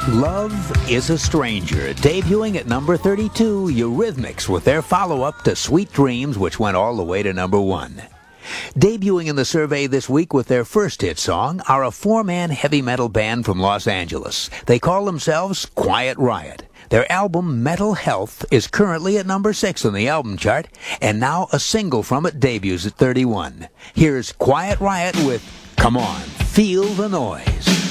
Love is a Stranger, debuting at number 32, Eurythmics with their follow-up to Sweet Dreams, which went all the way to number 1. Debuting in the survey this week with their first hit song are a four-man heavy metal band from Los Angeles. They call themselves Quiet Riot. Their album, Metal Health, is currently at number 6 on the album chart, and now a single from it debuts at 31. Here's Quiet Riot with Come On, Feel the Noise.